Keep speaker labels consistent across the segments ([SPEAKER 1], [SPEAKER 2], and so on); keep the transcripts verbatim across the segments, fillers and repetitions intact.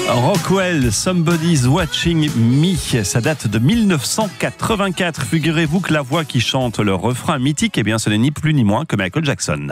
[SPEAKER 1] Rockwell, Somebody's Watching Me, ça date de mille neuf cent quatre-vingt-quatre. Figurez-vous que la voix qui chante le refrain mythique, eh bien, ce n'est ni plus ni moins que Michael Jackson.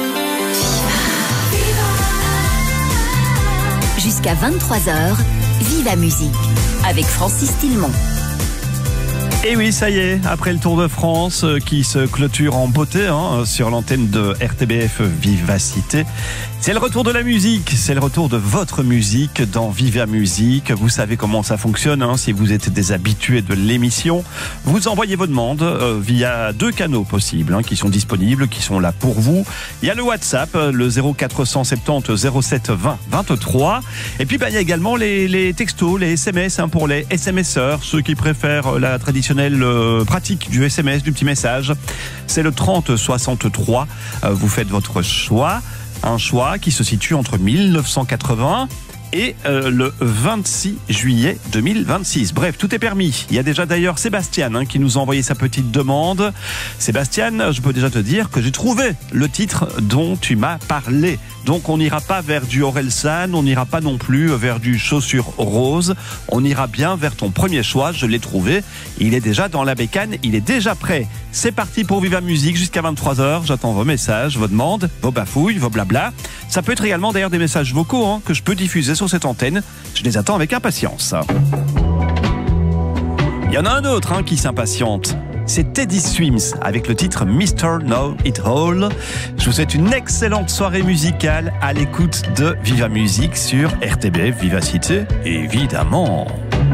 [SPEAKER 2] Jusqu'à vingt-trois heures, Viva Musique avec Francis Tillemont.
[SPEAKER 1] Et oui, ça y est, après le Tour de France euh, qui se clôture en beauté hein, sur l'antenne de R T B F Vivacité, c'est le retour de la musique, c'est le retour de votre musique dans Viva Musique. Vous savez comment ça fonctionne, hein, si vous êtes des habitués de l'émission. Vous envoyez vos demandes euh, via deux canaux possibles hein, qui sont disponibles, qui sont là pour vous. Il y a le WhatsApp, le zéro quatre cent soixante-dix zéro sept vingt vingt-trois. Et puis bah, il y a également les, les textos, les S M S hein, pour les SMSeurs, ceux qui préfèrent la traditionnelle Euh, pratique du S M S, du petit message. C'est le trente soixante-trois. Euh, vous faites votre choix. Un choix qui se situe entre mille neuf cent quatre-vingts et euh, le vingt-six juillet deux mille vingt-six. Bref, tout est permis. Il y a déjà d'ailleurs Sébastien hein, qui nous a envoyé sa petite demande. Sébastien, je peux déjà te dire que j'ai trouvé le titre dont tu m'as parlé. Donc on n'ira pas vers du Orelsan, on n'ira pas non plus vers du Chaussure Rose. On ira bien vers ton premier choix, je l'ai trouvé. Il est déjà dans la bécane, il est déjà prêt. C'est parti pour Viva Musique jusqu'à vingt-trois heures. J'attends vos messages, vos demandes, vos bafouilles, vos blabla. Ça peut être également d'ailleurs des messages vocaux hein, que je peux diffuser sur cette antenne. Je les attends avec impatience. Il y en a un autre hein, qui s'impatiente. C'est Teddy Swims avec le titre mister Know It All. Je vous souhaite une excellente soirée musicale à l'écoute de Viva Musique sur R T B F Vivacité, évidemment.